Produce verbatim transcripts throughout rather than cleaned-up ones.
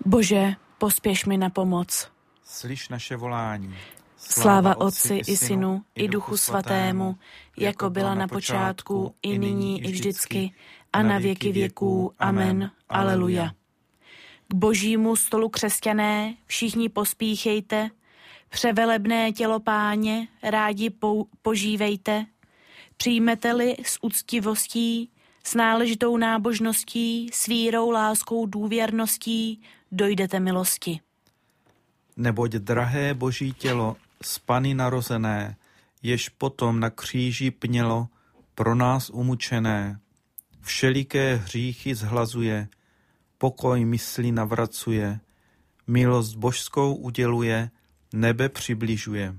Bože, pospěš mi na pomoc. Slyš naše volání. Sláva Otci i Synu, i Duchu Svatému, jako byla na počátku, i nyní, i vždycky, a na věky věků. Amen. Aleluja. K božímu stolu křesťané, všichni pospíchejte, převelebné tělo Páně, rádi pou, požívejte, přijmete-li s úctivostí, s náležitou nábožností, s vírou, láskou, důvěrností, dojdete milosti. Neboť drahé boží tělo, z Panny narozené, jež potom na kříži pnělo, pro nás umučené, všeliké hříchy zhlazuje, pokoj mysli navracuje, milost božskou uděluje, nebe přibližuje.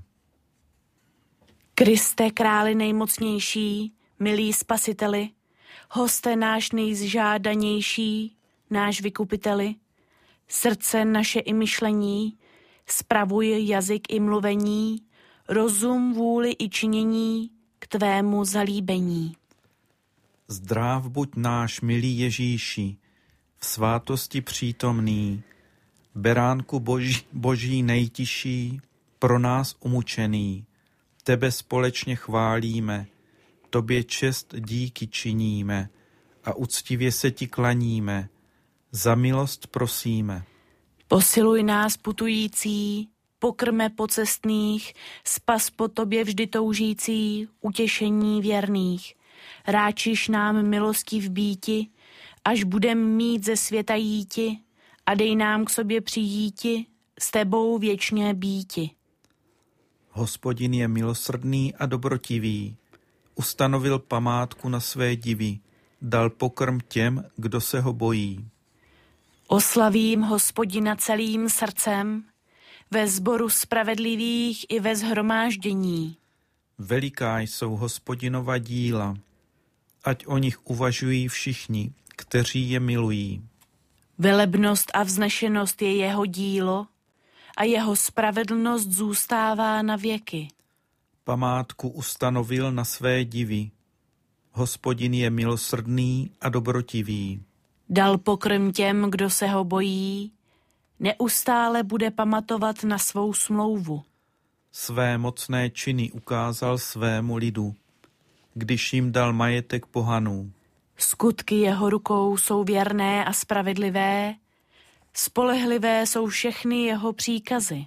Kriste, králi nejmocnější, milý spasiteli, hoste náš nejžádanější, náš vykupiteli, srdce naše i myšlení, spravuj jazyk i mluvení, rozum, vůli i činění k tvému zalíbení. Zdráv buď náš milý Ježíši, v svátosti přítomný, beránku boží, boží nejtiší, pro nás umučený, tebe společně chválíme, tobě čest díky činíme a úctivě se ti klaníme, za milost prosíme. Posiluj nás putující, pokrme pocestných, spas po tobě vždy toužící, utěšení věrných. Ráčiš nám milosti v býti, až budem mít ze světa jíti, a dej nám k sobě přijíti, s tebou věčně býti. Hospodin je milosrdný a dobrotivý, ustanovil památku na své divy, dal pokrm těm, kdo se ho bojí. Oslavím Hospodina celým srdcem, ve sboru spravedlivých i ve shromáždění. Veliká jsou Hospodinova díla, ať o nich uvažují všichni, kteří je milují. Velebnost a vznešenost je jeho dílo a jeho spravedlnost zůstává na věky. Památku ustanovil na své divy. Hospodin je milosrdný a dobrotivý. Dal pokrm těm, kdo se ho bojí, neustále bude pamatovat na svou smlouvu. Své mocné činy ukázal svému lidu, když jim dal majetek pohanů. Skutky jeho rukou jsou věrné a spravedlivé, spolehlivé jsou všechny jeho příkazy.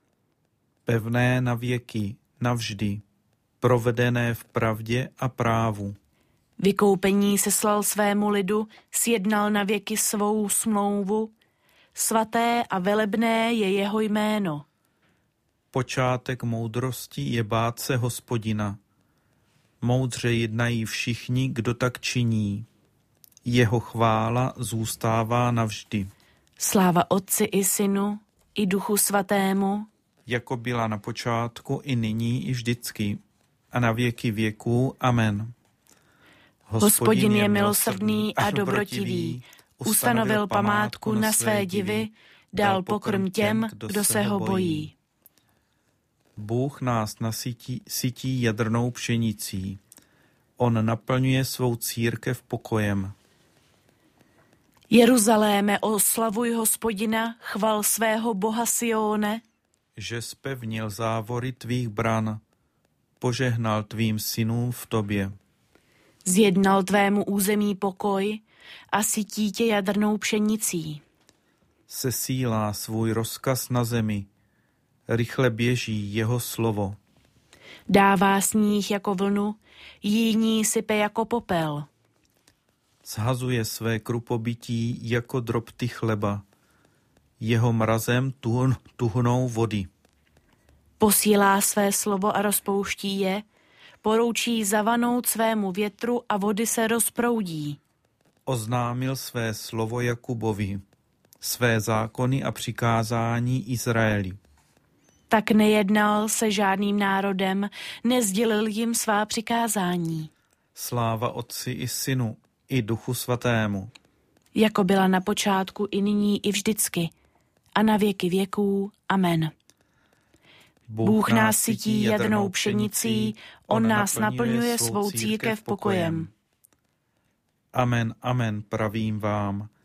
Pevné na věky, navždy, provedené v pravdě a právu. Vykoupení seslal svému lidu, sjednal na věky svou smlouvu, svaté a velebné je jeho jméno. Počátek moudrosti je bát se Hospodina. Moudře jednají všichni, kdo tak činí. Jeho chvála zůstává navždy. Sláva Otci i Synu, i Duchu Svatému, jako byla na počátku, i nyní, i vždycky, a na věky věků. Amen. Hospodin je milosrdný a dobrotivý, ustanovil památku na své divy, dal pokrm těm, kdo se ho bojí. Bůh nás nasytí sytí jadrnou pšenicí. On naplňuje svou církev pokojem. Jeruzaléme, oslavuj Hospodina, chval svého Boha Sione, že zpevnil závory tvých bran, požehnal tvým synům v tobě. Zjednal tvému území pokoj a sytí tě jadrnou pšenicí. Sesílá svůj rozkaz na zemi, rychle běží jeho slovo. Dává sníh jako vlnu, jíní sype jako popel. Shazuje své krupobytí jako drobty chleba. Jeho mrazem tuhn, tuhnou vody. Posílá své slovo a rozpouští je, poroučí zavanout svému větru a vody se rozproudí. Oznámil své slovo Jakubovi, své zákony a přikázání Izraeli. Tak nejednal se žádným národem, nezdělil jim svá přikázání. Sláva Otci i Synu, i Duchu Svatému. Jako byla na počátku, i nyní, i vždycky, a na věky věků. Amen. Bůh, Bůh nás sytí jadrnou pšenicí, on nás naplňuje svou církev pokojem. Amen, amen, pravím vám.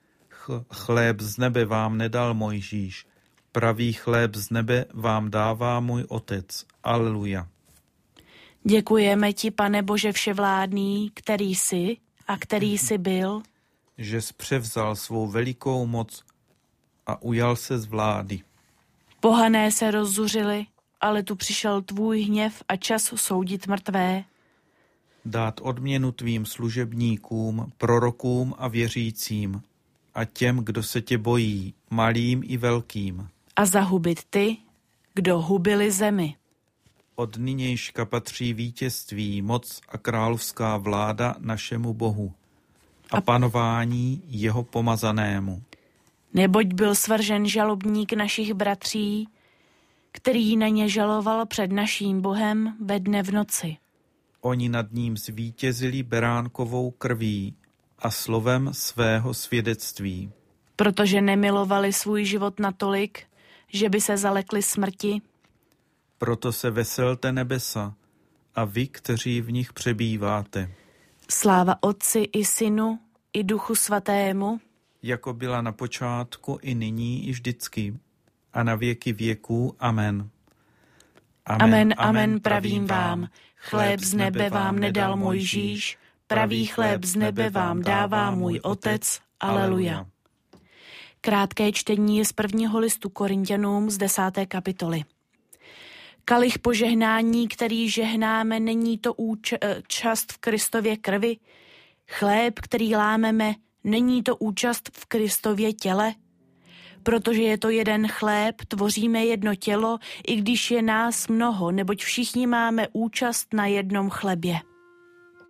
chléb z nebe vám nedal Mojžíš, pravý chléb z nebe vám dává můj Otec. Aleluja. Děkujeme ti, Pane Bože vševládný, který jsi a který jsi byl, že jsi převzal svou velikou moc a ujal se z vlády. Pohané se rozzuřili, ale tu přišel tvůj hněv a čas soudit mrtvé. Dát odměnu tvým služebníkům, prorokům a věřícím a těm, kdo se tě bojí, malým i velkým. A zahubit ty, kdo hubili zemi. Od nynějška patří vítězství, moc a královská vláda našemu Bohu a panování jeho pomazanému. Neboť byl svržen žalobník našich bratří, který na ně žaloval před naším Bohem ve dne v noci. Oni nad ním zvítězili beránkovou krví a slovem svého svědectví. Protože nemilovali svůj život natolik, že by se zalekli smrti. Proto se veselte nebesa a vy, kteří v nich přebýváte. Sláva Otci i Synu i Duchu Svatému, jako byla na počátku i nyní i vždycky a na věky věků. Amen. Amen, amen, amen pravím vám. Chléb z nebe vám nedal Mojžíš, pravý chléb z nebe vám dává můj Otec. Aleluja. Krátké čtení je z prvního listu Korinťanům z desáté kapitoly. Kalich požehnání, který žehnáme, není to účast v Kristově krvi? Chléb, který lámeme, není to účast v Kristově těle? Protože je to jeden chléb, tvoříme jedno tělo, i když je nás mnoho, neboť všichni máme účast na jednom chlebě.